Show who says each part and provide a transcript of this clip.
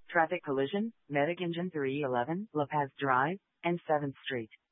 Speaker 1: Traffic collision, Medic Engine 311, La Paz Drive, and 7th Street.